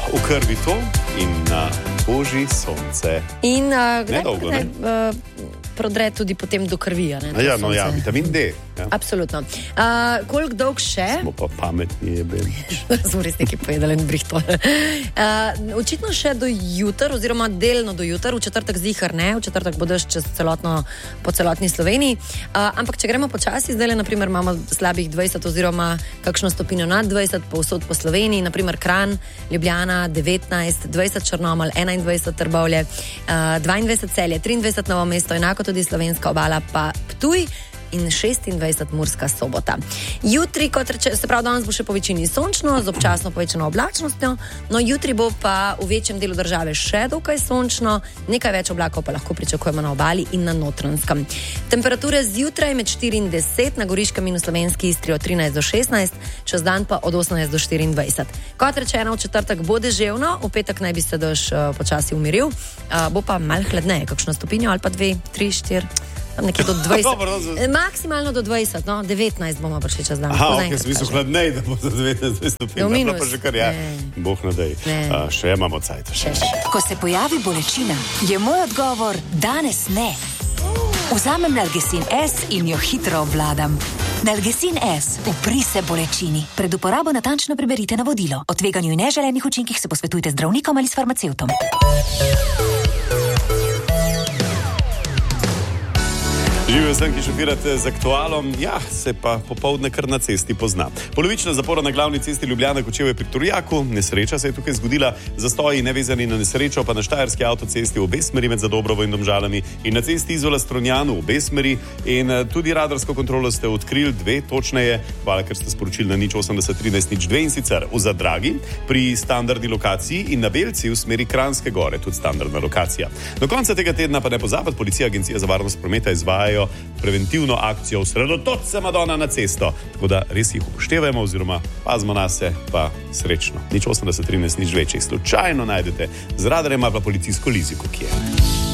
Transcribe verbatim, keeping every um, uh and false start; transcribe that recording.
v krvi to in na koži sonce. In uh, kdaj Nedolgo, ne? ne? Uh, prodre tudi potem do krvi, ne? Ja, no ja, vitamin D. Ja. Absolutno. Uh, koliko dolg še? Smo pa pametni, jebem. Smo res nekaj povedali in brihto. Uh, očitno še do jutra, oziroma delno do jutra, v četrtek zihar ne, v četrtek bo dež čez celotno, po celotni Sloveniji. Uh, ampak če gremo počasi, zdaj le, naprimer, imamo slabih dvajset oziroma kakšno stopinjo nad dvajset povsod po Sloveniji, naprimer Kranj, Ljubljana devetnajst, dvajset Črnomelj, enaindvajset Trbovlje, uh, dvaindvajset Celje, triindvajset Novo mesto, enako tudi Slovenska obala, pa Ptuj in šestindvajset Murska Sobota. Jutri, kot reče, se pravi, danes bo še po večini sončno, z občasno povečano oblačnostjo, no jutri bo pa v večjem delu države še dokaj sončno, nekaj več oblakov pa lahko pričakujemo na obali in na Notranjskem. Temperature zjutraj med štiri in deset, na Goriškem in v Slovenski Istri od trinajst do šestnajst, čez dan pa od osemnajst do štiriindvajset. Kot rečeno, v četrtek bo deževno, v petek naj bi se dež uh, počasi umiril, uh, bo pa malo hladneje, kakšno stopinjo ali pa dve, tri, štiri. Nekje do dvajset. Maksimalno do dvajset, no, devetnajst bomo prišli čez dan. Aha, ok, smislu hladnej, da bo za devetnajst stopinj. No, minus. Pa že kar ja, boh nadej. Uh, še imamo cajt. Še. Ko se pojavi bolečina, je moj odgovor danes ne. Vzamem Nalgecin S in jo hitro obvladam. Nalgecin S, upri se bolečini. Pred uporabo natančno preberite navodilo. O tveganju in neželenih učinkih se posvetujte z zdravnikom ali s farmacevtom. Živijo sem, ki šofirate z Aktualom, ja, se pa popoldne kar na cesti pozna. Polovična zapora na glavni cesti Ljubljana Kočevje pri Turjaku, nesreča se je tukaj zgodila, zastoji nevezani na nesrečo, pa na štajerski avtocesti v obe smeri med Zadobrovo in Domžalami in na cesti Izola Strunjanu v obe smeri in tudi radarsko kontrolo ste odkrili, dve točneje, hvala, ker ste sporočili na nič osemdeset trinajst nič dve in sicer v Zadragi pri standardni lokaciji in na Belci v smeri Kranjske Gore, tudi standardna lokacija. Do konca tega tedna pa ne pozabiti, policija, Agencija za varnost prometa izvajajo preventivno akcijo Osredotoč se Madona na cesto. Tako da res jih upoštevajmo oziroma pazimo na se, pa srečno. nič osemdeset trinajst nič dve, če slučajno najdete z radarjem ali pa policijsko liziko, ki je.